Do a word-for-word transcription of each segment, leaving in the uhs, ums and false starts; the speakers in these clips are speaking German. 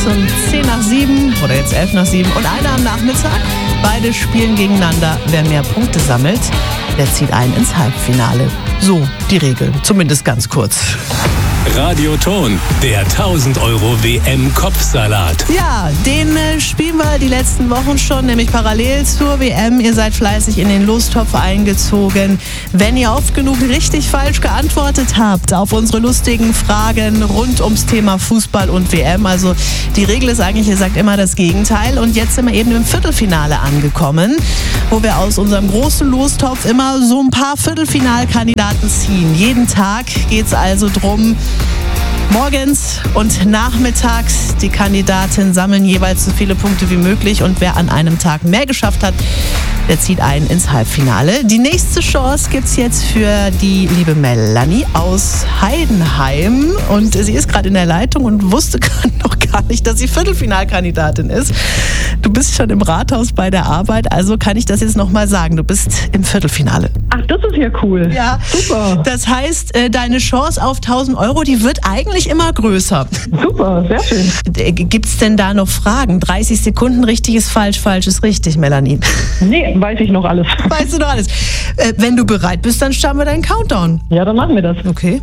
um zehn nach sieben oder jetzt elf nach sieben und einer am Nachmittag. Beide spielen gegeneinander. Wer mehr Punkte sammelt, der zieht ein ins Halbfinale. So die Regeln, zumindest ganz kurz. Radioton, der tausend Euro W M-Kopfsalat. Ja, den äh, spielen wir die letzten Wochen schon, nämlich parallel zur W M. Ihr seid fleißig in den Lostopf eingezogen. Wenn ihr oft genug richtig falsch geantwortet habt auf unsere lustigen Fragen rund ums Thema Fußball und W M, also die Regel ist eigentlich, ihr sagt immer das Gegenteil. Und jetzt sind wir eben im Viertelfinale angekommen, wo wir aus unserem großen Lostopf immer so ein paar Viertelfinalkandidaten ziehen. Jeden Tag geht es also drum, morgens und nachmittags. Die Kandidaten sammeln jeweils so viele Punkte wie möglich und wer an einem Tag mehr geschafft hat, der zieht ein ins Halbfinale. Die nächste Chance gibt es jetzt für die liebe Melanie aus Heidenheim und sie ist gerade in der Leitung und wusste noch gar nicht, dass sie Viertelfinalkandidatin ist. Du bist schon im Rathaus bei der Arbeit, also kann ich das jetzt nochmal sagen. Du bist im Viertelfinale. Ach, das ist ja cool. Ja, super. Das heißt, deine Chance auf tausend Euro, die wird eigentlich immer größer. Super, sehr schön. Gibt es denn da noch Fragen? dreißig Sekunden, richtig ist falsch, falsch ist richtig, Melanie. Nee, weiß ich noch alles. Weißt du noch alles? Äh, wenn du bereit bist, dann starten wir deinen Countdown. Ja, dann machen wir das. Okay.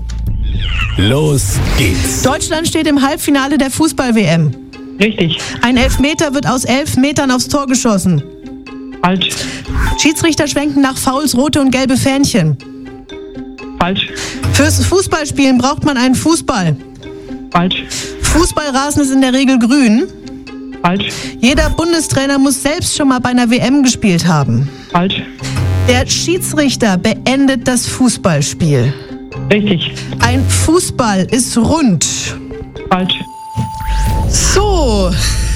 Los geht's. Deutschland steht im Halbfinale der Fußball-W M. Richtig. Ein Elfmeter wird aus elf Metern aufs Tor geschossen. Falsch. Schiedsrichter schwenken nach Fouls rote und gelbe Fähnchen. Falsch. Fürs Fußballspielen braucht man einen Fußball. Falsch. Fußballrasen ist in der Regel grün. Falsch. Jeder Bundestrainer muss selbst schon mal bei einer W M gespielt haben. Falsch. Der Schiedsrichter beendet das Fußballspiel. Richtig. Ein Fußball ist rund. Falsch. So,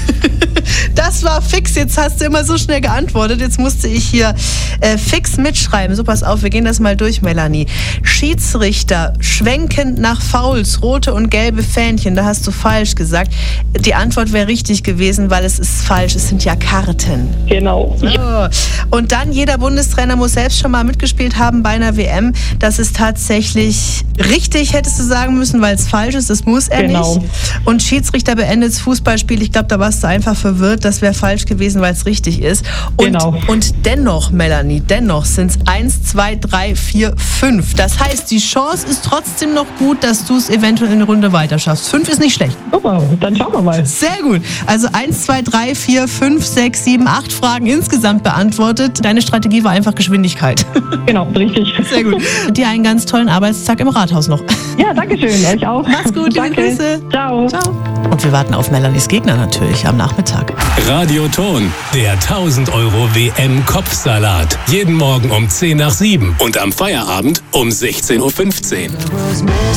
das war fix. Jetzt hast du immer so schnell geantwortet. Jetzt musste ich hier äh, fix mitschreiben. So, pass auf, wir gehen das mal durch, Melanie. Schiedsrichter schwenkend nach Fouls, rote und gelbe Fähnchen. Da hast du falsch gesagt. Die Antwort wäre richtig gewesen, weil es ist falsch. Es sind ja Karten. Genau. Oh. Und dann, jeder Bundestrainer muss selbst schon mal mitgespielt haben bei einer W M. Das ist tatsächlich richtig, hättest du sagen müssen, weil es falsch ist. Das muss er Genau. nicht. Und Schiedsrichter beendet das Fußballspiel. Ich glaube, da warst du einfach verwirrt. Das wäre falsch gewesen, weil es richtig ist. Und, Genau. und dennoch, Melanie, dennoch sind es eins, zwei, drei, vier, fünf. Das heißt, die Chance ist trotzdem noch gut, dass du es eventuell in eine Runde weiter schaffst. Fünf ist nicht schlecht. Super, dann schauen wir mal. Sehr gut. Also eins, zwei, drei, vier, fünf, sechs, sieben, acht Fragen insgesamt beantwortet. Deine Strategie war einfach Geschwindigkeit. Genau, richtig. Sehr gut. Dir einen ganz tollen Arbeitstag im Rathaus noch. Ja, danke schön. Euch auch. Mach's gut, liebe Danke. Grüße. Ciao. Ciao. Und wir warten auf Melanies Gegner natürlich am Nachmittag. Radioton, der tausend Euro W M-Kopfsalat. Jeden Morgen um zehn nach sieben und am Feierabend um sechzehn Uhr fünfzehn.